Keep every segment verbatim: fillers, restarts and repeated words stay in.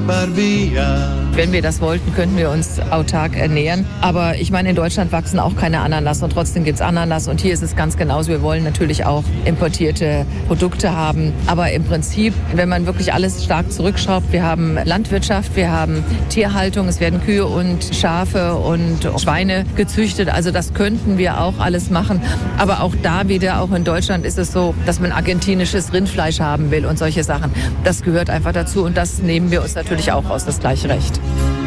Wenn wir das wollten, könnten wir uns autark ernähren. Aber ich meine, in Deutschland wachsen auch keine Ananas und trotzdem gibt es Ananas. Und hier ist es ganz genauso. Wir wollen natürlich auch importierte Produkte haben. Aber im Prinzip, wenn man wirklich alles stark zurückschraubt, wir haben Landwirtschaft, wir haben Tierhaltung, es werden Kühe und Schafe und Schweine gezüchtet. Also das könnten wir auch alles machen. Aber auch da wieder, auch in Deutschland ist es so, dass man argentinisches Rindfleisch haben will und solche Sachen. Das gehört einfach dazu und das nehmen wir uns natürlich auch aus, das gleiche Recht.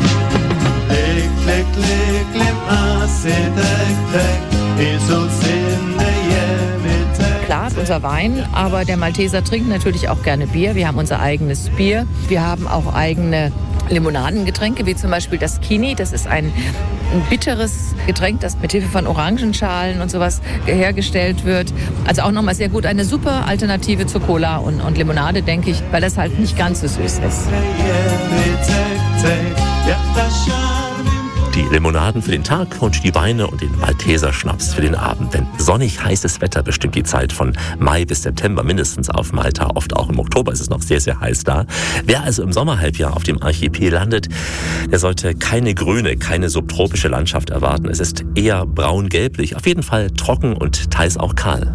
Klar, unser Wein, aber der Malteser trinkt natürlich auch gerne Bier. Wir haben unser eigenes Bier. Wir haben auch eigene Limonadengetränke, wie zum Beispiel das Kini. Das ist ein, ein bitteres Getränk, das mit Hilfe von Orangenschalen und sowas hergestellt wird. Also auch nochmal sehr gut. Eine super Alternative zu Cola und, und Limonade, denke ich, weil das halt nicht ganz so süß ist. Die Limonaden für den Tag und die Weine und den Malteser Schnaps für den Abend. Denn sonnig heißes Wetter bestimmt die Zeit von Mai bis September mindestens auf Malta. Oft auch im Oktober ist es noch sehr, sehr heiß da. Wer also im Sommerhalbjahr auf dem Archipel landet, der sollte keine grüne, keine subtropische Landschaft erwarten. Es ist eher braun-gelblich, auf jeden Fall trocken und teils auch kahl.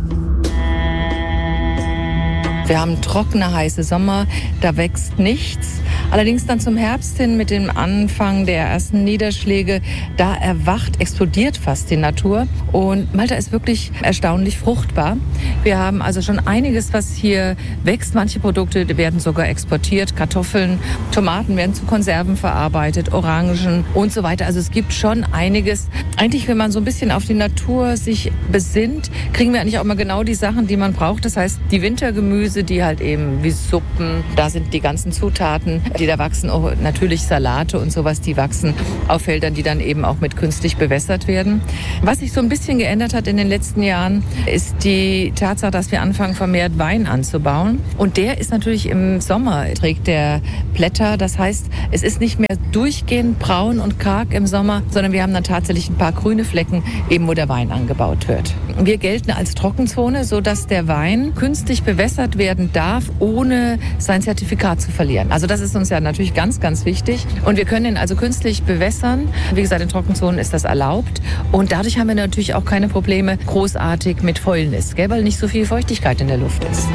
Wir haben trockene, heiße Sommer, da wächst nichts. Allerdings dann zum Herbst hin mit dem Anfang der ersten Niederschläge, da erwacht, explodiert fast die Natur. Und Malta ist wirklich erstaunlich fruchtbar. Wir haben also schon einiges, was hier wächst. Manche Produkte werden sogar exportiert. Kartoffeln, Tomaten werden zu Konserven verarbeitet, Orangen und so weiter. Also es gibt schon einiges. Eigentlich, wenn man so ein bisschen auf die Natur sich besinnt, kriegen wir eigentlich auch mal genau die Sachen, die man braucht. Das heißt, die Wintergemüse, die halt eben wie Suppen, da sind die ganzen Zutaten, die da wachsen, auch natürlich Salate und sowas, die wachsen auf Feldern, die dann eben auch mit künstlich bewässert werden. Was sich so ein bisschen geändert hat in den letzten Jahren, ist die Tatsache, dass wir anfangen, vermehrt Wein anzubauen. Und der ist natürlich im Sommer, trägt der Blätter. Das heißt, es ist nicht mehr durchgehend braun und karg im Sommer, sondern wir haben dann tatsächlich ein paar grüne Flecken, eben wo der Wein angebaut wird. Wir gelten als Trockenzone, sodass der Wein künstlich bewässert werden darf, ohne sein Zertifikat zu verlieren. Also das ist uns ja natürlich ganz, ganz wichtig. Und wir können ihn also künstlich bewässern. Wie gesagt, in Trockenzonen ist das erlaubt. Und dadurch haben wir natürlich auch keine Probleme großartig mit Fäulnis, gell, weil nicht so viel Feuchtigkeit in der Luft ist.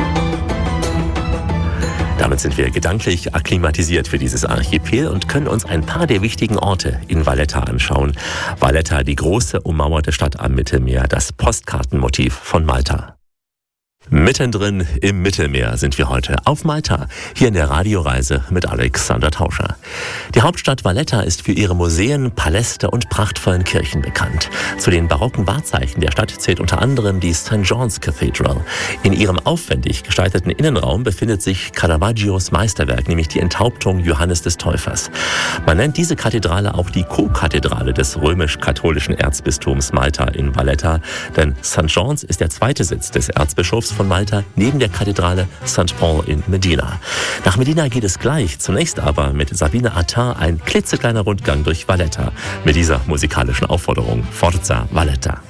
Damit sind wir gedanklich akklimatisiert für dieses Archipel und können uns ein paar der wichtigen Orte in Valletta anschauen. Valletta, die große, ummauerte Stadt am Mittelmeer, das Postkartenmotiv von Malta. Mittendrin im Mittelmeer sind wir heute auf Malta, hier in der Radioreise mit Alexander Tauscher. Die Hauptstadt Valletta ist für ihre Museen, Paläste und prachtvollen Kirchen bekannt. Zu den barocken Wahrzeichen der Stadt zählt unter anderem die Sankt John's Cathedral. In ihrem aufwendig gestalteten Innenraum befindet sich Caravaggios Meisterwerk, nämlich die Enthauptung Johannes des Täufers. Man nennt diese Kathedrale auch die Co-Kathedrale des römisch-katholischen Erzbistums Malta in Valletta, denn Sankt John's ist der zweite Sitz des Erzbischofs von Malta neben der Kathedrale Sankt Paul in Medina. Nach Medina geht es gleich, zunächst aber mit Sabine Attar ein klitzekleiner Rundgang durch Valletta mit dieser musikalischen Aufforderung: Forza Valletta.